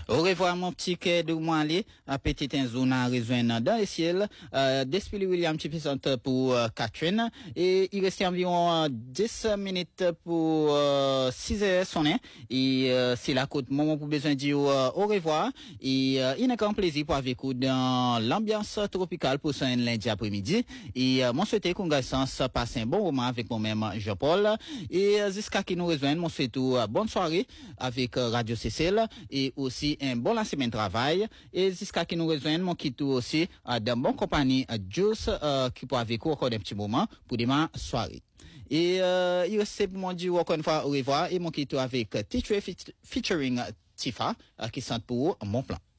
Au revoir mon petit quai de Moali, à petit zona rejoindre dans le ciel, Despili William qui présente pour Catherine, et il reste environ 10 minutes pour 6 heures sonner, et c'est la côte moment pour besoin de dire au revoir, et il est un plaisir pour avec vous dans l'ambiance tropicale pour ce lundi après-midi, et mon souhaité qu'on passe un bon moment avec moi-même Jean-Paul, et jusqu'à qui nous rejoignent, mon souhaite bonne soirée avec Radio Cécile, et aussi un bon lancement de travail, et jusqu'à qui nous rejoignent, mon quitte aussi d'un bon compagnie Juice qui peut avec vous encore un petit moment pour demain soirée. Et il reste pour moi dire encore une fois au revoir et mon quitte avec Teacher featuring Tifa qui sont pour mon plan.